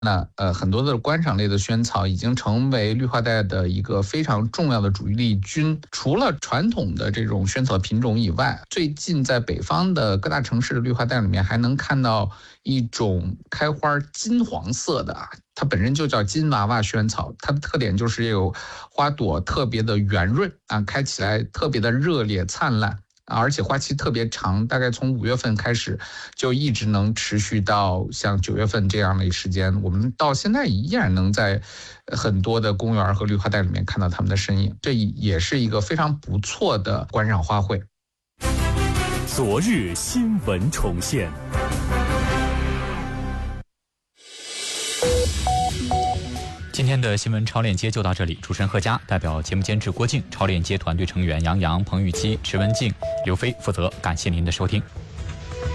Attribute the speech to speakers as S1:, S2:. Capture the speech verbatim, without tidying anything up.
S1: 那呃，很多的观赏类的萱草已经成为绿化带的一个非常重要的主力军。除了传统的这种萱草品种以外，最近在北方的各大城市的绿化带里面还能看到一种开花金黄色的啊，它本身就叫金娃娃萱草，它的特点就是有花朵特别的圆润啊，开起来特别的热烈灿烂。而且花期特别长，大概从五月份开始，就一直能持续到像九月份这样的时间。我们到现在依然能在很多的公园和绿化带里面看到它们的身影，这也是一个非常不错的观赏花卉。
S2: 昨日新闻重现。
S3: 今天的新闻超链接就到这里，主持人贺佳代表节目监制郭靖、超链接团队成员杨洋、彭玉基、池文静、刘飞负责，感谢您的收听。